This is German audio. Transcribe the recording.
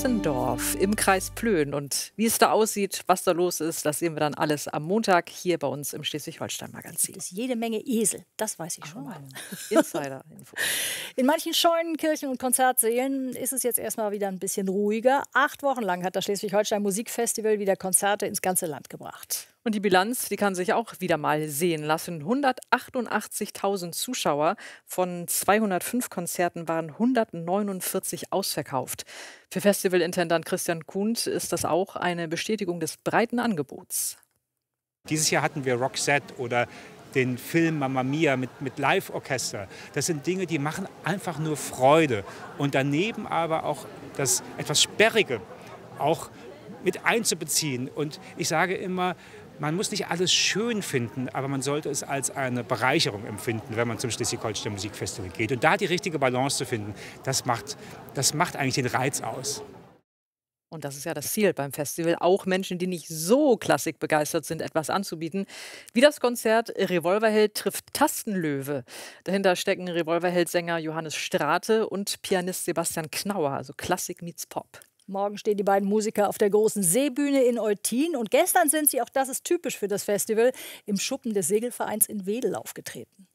Eppendorf im Kreis Plön. Und wie es da aussieht, was da los ist, das sehen wir dann alles am Montag hier bei uns im Schleswig-Holstein-Magazin. Es ist jede Menge Esel, das weiß ich schon mal. Insider-Info. In manchen Scheunen, Kirchen und Konzertsälen ist es jetzt erstmal wieder ein bisschen ruhiger. 8 Wochen lang hat das Schleswig-Holstein Musikfestival wieder Konzerte ins ganze Land gebracht. Und die Bilanz, die kann sich auch wieder mal sehen lassen. 188.000 Zuschauer. Von 205 Konzerten waren 149 ausverkauft. Für Festivalintendant Christian Kuhnt ist das auch eine Bestätigung des breiten Angebots. Dieses Jahr hatten wir Roxette oder den Film Mamma Mia mit Live-Orchester. Das sind Dinge, die machen einfach nur Freude. Und daneben aber auch das etwas Sperrige auch mit einzubeziehen. Und ich sage immer, man muss nicht alles schön finden, aber man sollte es als eine Bereicherung empfinden, wenn man zum Schleswig-Holstein Musikfestival geht. Und da die richtige Balance zu finden, das macht eigentlich den Reiz aus. Und das ist ja das Ziel beim Festival, auch Menschen, die nicht so klassikbegeistert sind, etwas anzubieten. Wie das Konzert Revolverheld trifft Tastenlöwe. Dahinter stecken Revolverheld-Sänger Johannes Strate und Pianist Sebastian Knauer, also Klassik meets Pop. Morgen stehen die beiden Musiker auf der großen Seebühne in Eutin. Und gestern sind sie, auch das ist typisch für das Festival, im Schuppen des Segelvereins in Wedel aufgetreten.